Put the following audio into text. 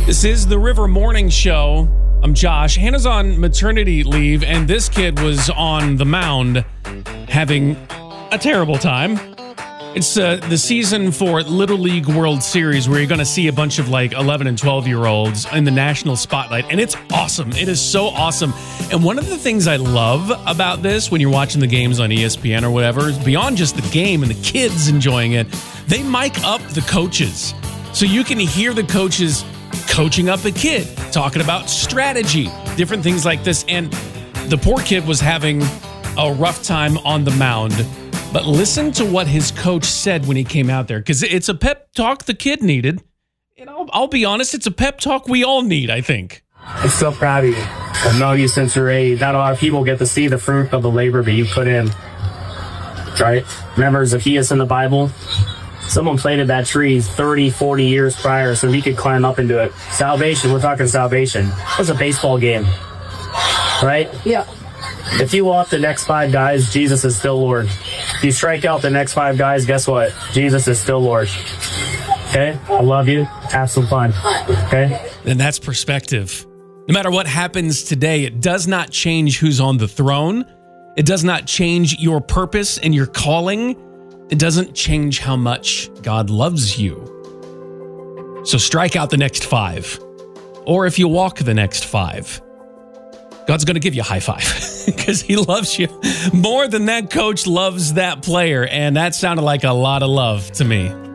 This is the River Morning Show. I'm Josh. Hannah's on maternity leave, and this kid was on the mound having a terrible time. It's the season for Little League World Series where you're going to see a bunch of like 11 and 12-year-olds in the national spotlight, and it's awesome. It is so awesome. And one of the things I love about this when you're watching the games on ESPN or whatever is beyond just the game and the kids enjoying it, they mic up the coaches. So you can hear the coaches coaching up a kid, talking about strategy, different things like this. And the poor kid was having a rough time on the mound. But listen to what his coach said when he came out there, because it's a pep talk the kid needed. And I'll be honest, it's a pep talk we all need, I think. I'm so proud of you. I've known you since you're 8. Not a lot of people get to see the fruit of the labor that you put in. Right? Remember Zacchaeus in the Bible? Someone planted that tree 30, 40 years prior so he could climb up into it. Salvation, we're talking salvation. It was a baseball game. Right? Yeah. If you walk the next 5 guys, Jesus is still Lord. If you strike out the next 5 guys, guess what? Jesus is still Lord. Okay? I love you. Have some fun. Okay? And that's perspective. No matter what happens today, it does not change who's on the throne. It does not change your purpose and your calling. It doesn't change how much God loves you. So strike out the next 5. Or if you walk the next 5, God's going to give you a high five because he loves you more than that coach loves that player. And that sounded like a lot of love to me.